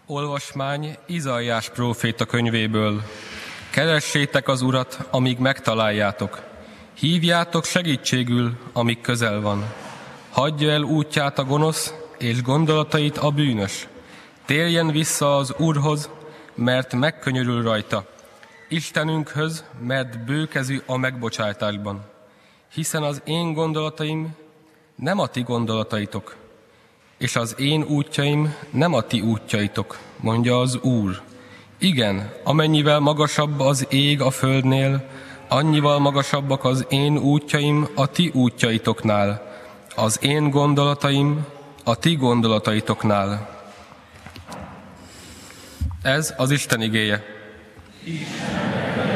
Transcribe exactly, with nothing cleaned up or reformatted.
Olvasmány Izaiás próféta könyvéből. Keressétek az Urat, amíg megtaláljátok. Hívjátok segítségül, amíg közel van. Hagyja el útját a gonosz, és gondolatait a bűnös. Térjen vissza az Úrhoz, mert megkönyörül rajta. Istenünkhöz, mert bőkezű a megbocsátásban. Hiszen az én gondolataim nem a ti gondolataitok, és az én útjaim nem a ti útjaitok, mondja az Úr. Igen, amennyivel magasabb az ég a földnél, annyival magasabbak az én útjaim a ti útjaitoknál, az én gondolataim a ti gondolataitoknál. Ez az Isten igéje. Isten.